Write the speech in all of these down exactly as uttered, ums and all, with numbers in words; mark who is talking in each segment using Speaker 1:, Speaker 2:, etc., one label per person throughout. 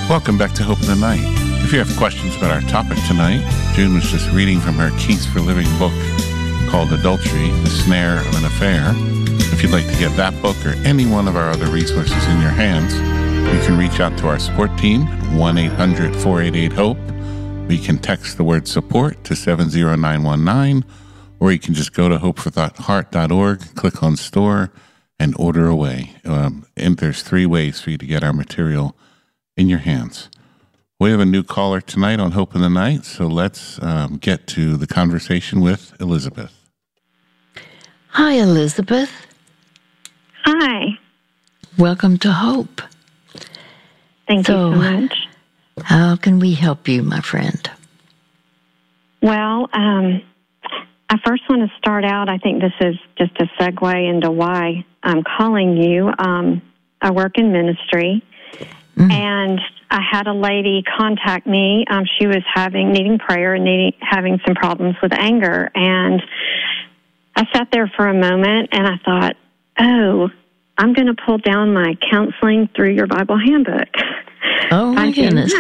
Speaker 1: Welcome back to Hope in the Night. If you have questions about our topic tonight, June was just reading from her Keys for Living book called Adultery, The Snare of an Affair. If you'd like to get that book or any one of our other resources in your hands, you can reach out to our support team at one eight hundred four eight eight HOPE. You can text the word support to seven zero nine one nine, or you can just go to hope for heart dot org, click on store, and order away. Um, and there's three ways for you to get our material in your hands. We have a new caller tonight on Hope in the Night, so let's um, get to the conversation with Elizabeth.
Speaker 2: Hi, Elizabeth.
Speaker 3: Hi.
Speaker 2: Welcome to Hope.
Speaker 3: Thank
Speaker 2: so,
Speaker 3: you so much.
Speaker 2: How can we help you, my friend?
Speaker 3: Well, um, I first want to start out, I think this is just a segue into why I'm calling you. Um, I work in ministry. Mm. And I had a lady contact me. Um, she was having needing prayer and needing, having some problems with anger. And I sat there for a moment and I thought, oh, I'm going to pull down my counseling through your Bible handbook.
Speaker 2: Oh, my goodness.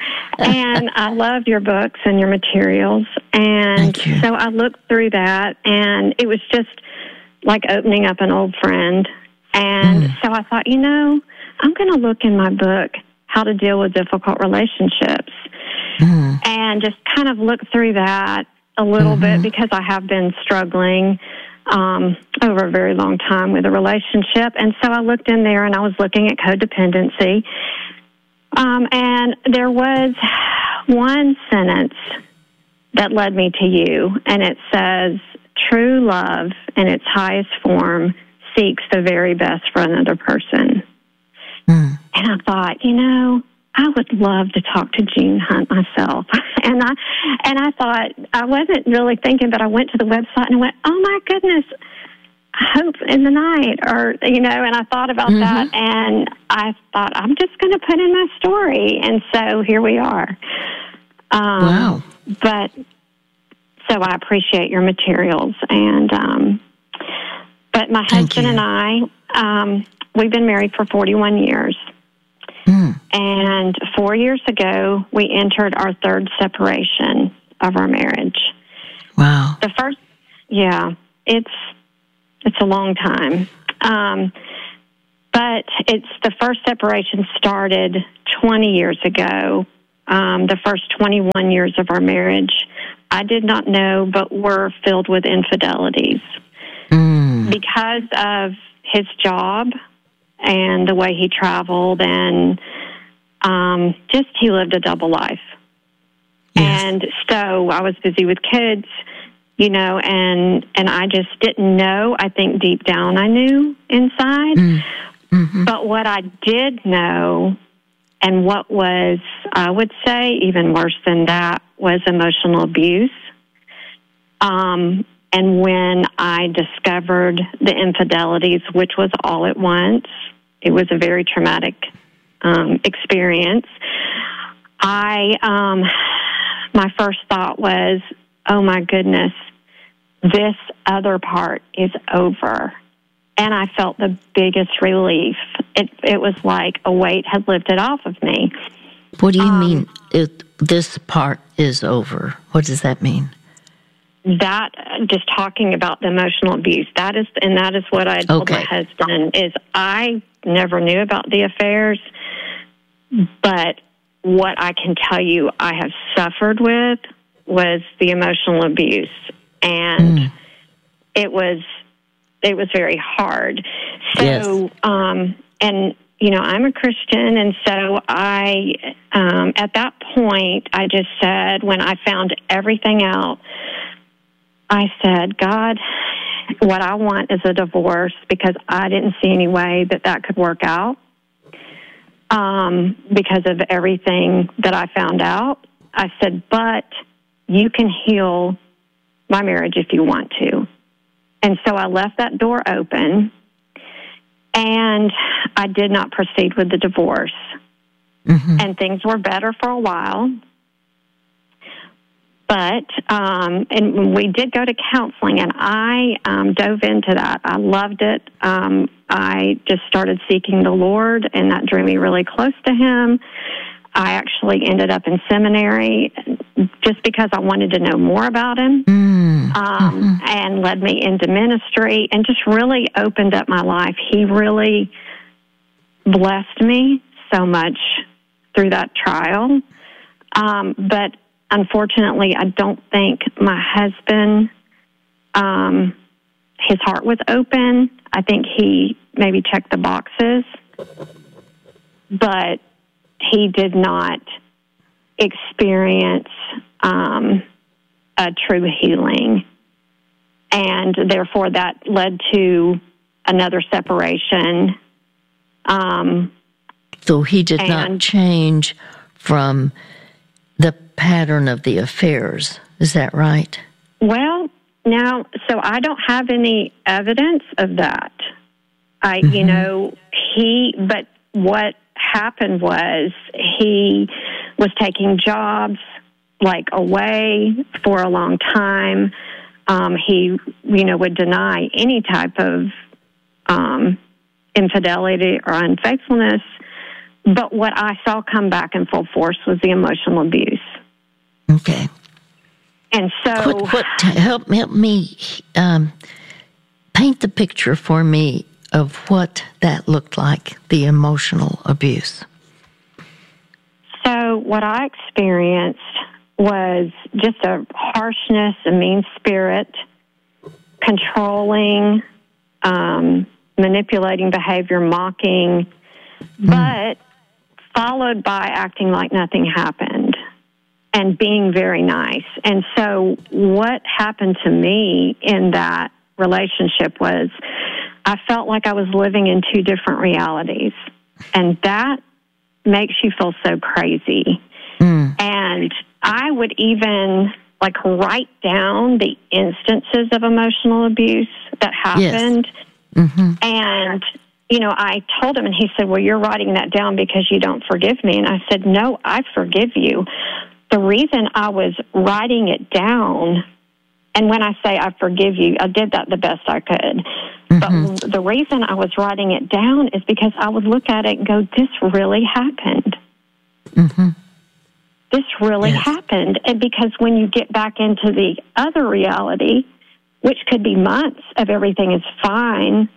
Speaker 3: And I love your books and your materials. And
Speaker 2: you.
Speaker 3: so I looked through that, and it was just like opening up an old friend. And mm. so I thought, you know, I'm going to look in my book, How to Deal with Difficult Relationships, mm. and just kind of look through that a little mm-hmm. bit, because I have been struggling um, over a very long time with a relationship. And so I looked in there and I was looking at codependency. Um, and there was one sentence that led me to you, and it says, true love in its highest form seeks the very best for another person. Mm. And I thought, you know, I would love to talk to June Hunt myself. and I and I thought, I wasn't really thinking, but I went to the website and I went, oh my goodness, Hope in the Night, or, you know, and I thought about mm-hmm. that, and I thought, I'm just going to put in my story. And so here we are. Um,
Speaker 2: wow.
Speaker 3: But, so I appreciate your materials. And, um, but my
Speaker 2: Thank
Speaker 3: husband
Speaker 2: you.
Speaker 3: and I, um, we've been married for forty-one years. Mm. And four years ago, we entered our third separation of our marriage.
Speaker 2: Wow.
Speaker 3: The first, yeah, it's, it's a long time. Um, but it's the first separation started twenty years ago. Um, the first twenty-one years of our marriage, I did not know, but were filled with infidelities. Mm. Because of his job and the way he traveled, and um, just he lived a double life. Yes. And so I was busy with kids, you know, and, and I just didn't know. I think deep down I knew inside. Mm. Mm-hmm. But what I did know, and what was, I would say, even worse than that, was emotional abuse. Um, and when I discovered the infidelities, which was all at once, it was a very traumatic um, experience. I, um, my first thought was, oh my goodness, this other part is over. And I felt the biggest relief. It it was like a weight had lifted off of me.
Speaker 2: What do you um, mean, it, this part is over? What does that mean?
Speaker 3: That, just talking about the emotional abuse, that is, and that is what I told okay. my husband, is I never knew about the affairs, but what I can tell you I have suffered with was the emotional abuse. And mm. it was it was very hard. So, yes. um, and, you know, I'm a Christian, and so I, um, at that point, I just said, when I found everything out, I said, God, what I want is a divorce, because I didn't see any way that that could work out um, because of everything that I found out. I said, but you can heal my marriage if you want to. And so I left that door open, and I did not proceed with the divorce. Mm-hmm. And things were better for a while. But, um, and we did go to counseling, and I um, dove into that. I loved it. Um, I just started seeking the Lord, and that drew me really close to Him. I actually ended up in seminary just because I wanted to know more about him,
Speaker 2: Mm.
Speaker 3: um,
Speaker 2: Mhm.
Speaker 3: and led me into ministry and just really opened up my life. He really blessed me so much through that trial. Um, but unfortunately, I don't think my husband, um, his heart was open. I think he maybe checked the boxes, but he did not experience um, a true healing. And therefore, that led to another separation. Um,
Speaker 2: So he did not
Speaker 3: and-
Speaker 2: change from the pattern of the affairs. Is that right?
Speaker 3: well, now, so I don't have any evidence of that. I, you know, he, but what happened was he was taking jobs like away for a long time. Um, he, you know, would deny any type of um, infidelity or unfaithfulness. But what I saw come back in full force was the emotional abuse.
Speaker 2: Okay.
Speaker 3: And so,
Speaker 2: What, what, help, help me um, paint the picture for me of what that looked like, the emotional abuse.
Speaker 3: so what I experienced was just a harshness, a mean spirit, controlling, um, manipulating behavior, mocking, but followed by acting like nothing happened and being very nice. And so what happened to me in that relationship was I felt like I was living in two different realities. And that makes you feel so crazy.
Speaker 2: Mm.
Speaker 3: And I would even like write down the instances of emotional abuse that happened.
Speaker 2: Yes. Mm-hmm.
Speaker 3: And, you know, I told him, and he said, well, you're writing that down because you don't forgive me. And I said, no, I forgive you. The reason I was writing it down, and when I say I forgive you, I did that the best I could.
Speaker 2: Mm-hmm.
Speaker 3: But the reason I was writing it down is because I would look at it and go, this really happened.
Speaker 2: Mm-hmm.
Speaker 3: This really
Speaker 2: Yes.
Speaker 3: happened. And because when you get back into the other reality, which could be months of everything is fine,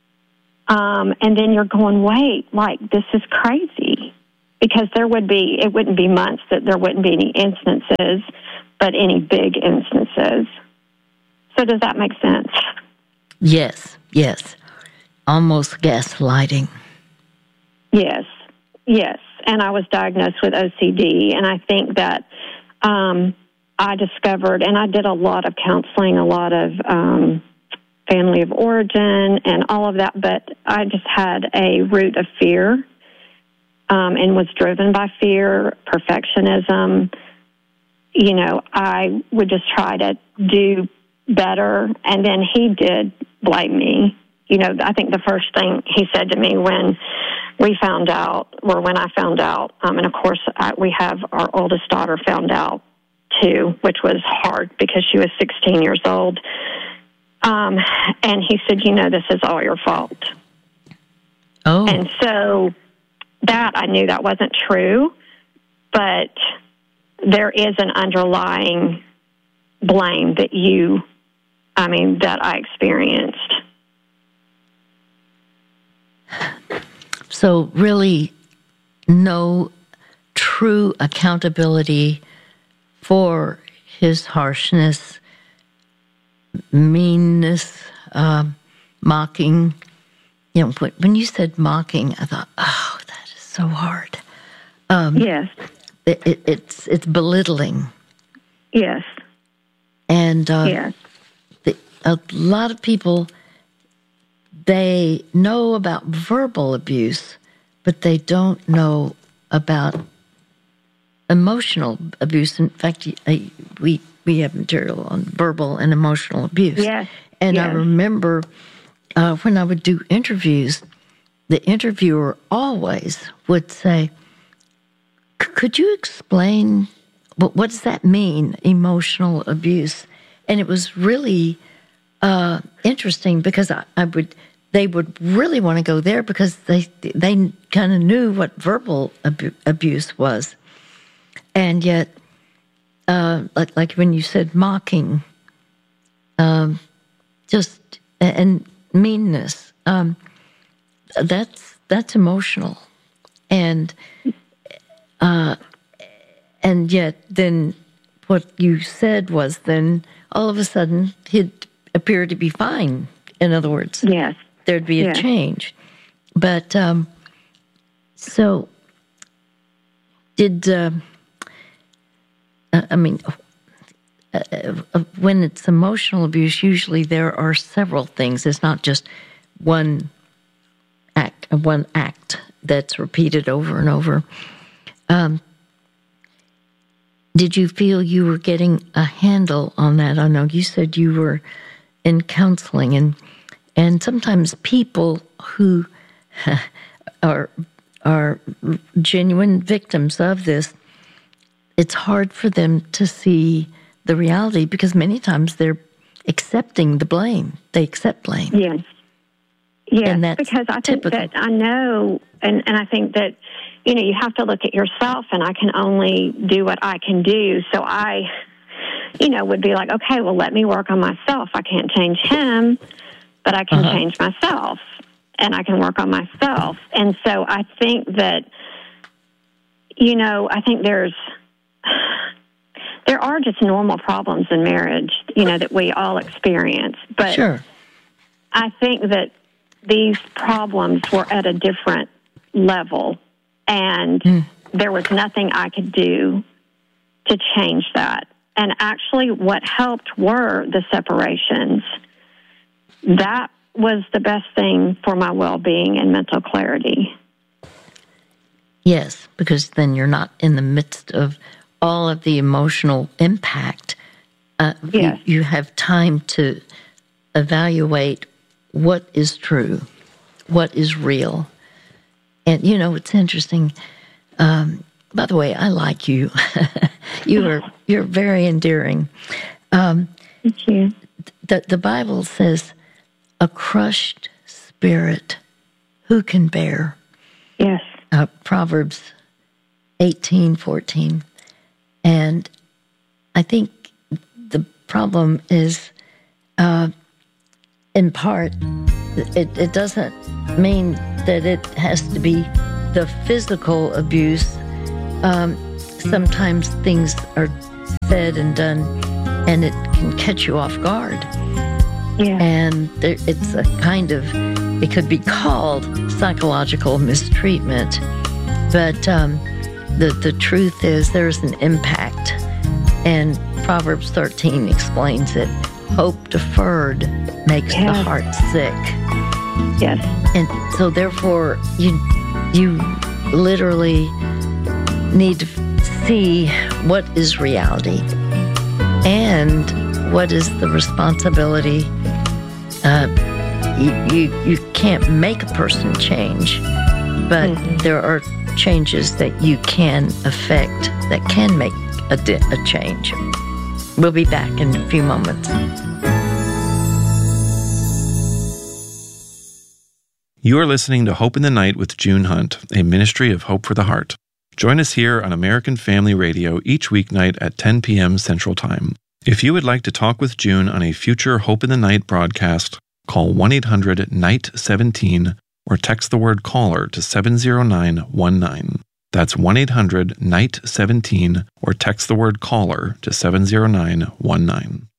Speaker 3: um, and then you're going, wait, like, this is crazy. Because there would be, it wouldn't be months that there wouldn't be any instances, but any big instances. So does that make sense?
Speaker 2: Yes, yes. Almost gaslighting.
Speaker 3: Yes, yes. And I was diagnosed with O C D, and I think that um, I discovered, and I did a lot of counseling, a lot of um, family of origin, and all of that, but I just had a root of fear um, and was driven by fear, perfectionism. You know, I would just try to do better, and then he did blame me. You know, I think the first thing he said to me when we found out, or when I found out, um, and of course I, we have our oldest daughter found out too, which was hard because she was sixteen years old. Um, and he said, you know, this is all your fault.
Speaker 2: Oh.
Speaker 3: And so that, I knew that wasn't true, but there is an underlying blame that you, I mean, that I experienced.
Speaker 2: So really no true accountability for his harshness, meanness, uh, mocking. You know, when you said mocking, I thought, oh, that is so hard. Um,
Speaker 3: Yes,
Speaker 2: it, it, it's it's belittling.
Speaker 3: yes,
Speaker 2: And uh,
Speaker 3: yes,
Speaker 2: the, a lot of people, they know about verbal abuse, but they don't know about emotional abuse. In fact, I, we we have material on verbal and emotional abuse.
Speaker 3: yes.
Speaker 2: And I
Speaker 3: yes.
Speaker 2: remember uh, when I would do interviews, the interviewer always would say, could you explain, what, what does that mean, emotional abuse? And it was really uh, interesting because I, I would they would really want to go there because they they kind of knew what verbal abu- abuse was. And yet, uh, like, like when you said mocking, um, just, and meanness, um, that's, that's emotional. And, uh, and yet then what you said was then all of a sudden he'd appear to be fine. In other words,
Speaker 3: yes,
Speaker 2: there'd be a
Speaker 3: yes.
Speaker 2: change. But, um, so did, uh, I mean, uh, when it's emotional abuse, usually there are several things. It's not just one act, one act that's repeated over and over. Um, did you feel you were getting a handle on that? I know you said you were in counseling, and and sometimes people who are are genuine victims of this, it's hard for them to see the reality because many times they're accepting the blame. They accept blame.
Speaker 3: Yes. Yes,
Speaker 2: and that's
Speaker 3: because I
Speaker 2: typical.
Speaker 3: think that I know, and, and I think that, you know, you have to look at yourself, and I can only do what I can do. So I, you know, would be like, okay, well, let me work on myself. I can't change him, but I can uh-huh. change myself, and I can work on myself. And so I think that, you know, I think there's, there are just normal problems in marriage, you know, that we all experience. But
Speaker 2: sure.
Speaker 3: I think that these problems were at a different level, and mm. there was nothing I could do to change that. And actually what helped were the separations. That was the best thing for my well-being and mental clarity.
Speaker 2: Yes, because then you're not in the midst of all of the emotional impact. Uh,
Speaker 3: yes.
Speaker 2: you, you have time to evaluate what is true, what is real. And, you know, it's interesting. Um, by the way, I like you. you are, you're very endearing. Um,
Speaker 3: Thank you.
Speaker 2: The, the Bible says, a crushed spirit, who can bear?
Speaker 3: Yes.
Speaker 2: Uh, Proverbs eighteen fourteen. And I think the problem is, uh, in part, it, it doesn't mean that it has to be the physical abuse. Um, sometimes things are said and done, and it can catch you off guard.
Speaker 3: Yeah.
Speaker 2: And there, it's a kind of, it could be called psychological mistreatment. But um, the, the truth is there's an impact. And Proverbs thirteen explains it. Hope deferred makes
Speaker 3: yes.
Speaker 2: the heart sick.
Speaker 3: Yes.
Speaker 2: And so therefore, you you literally need to see what is reality and what is the responsibility. Uh, you, you, you can't make a person change, but mm-hmm. there are changes that you can affect that can make a, di- a change. We'll be back in a few moments.
Speaker 4: You are listening to Hope in the Night with June Hunt, a ministry of Hope for the Heart. Join us here on American Family Radio each weeknight at ten p.m. Central Time. If you would like to talk with June on a future Hope in the Night broadcast, call one eight hundred N I G H T seventeen or text the word CALLER to seven zero nine one nine. That's one eight hundred N I G H T seventeen or text the word CALLER to seven zero nine one nine.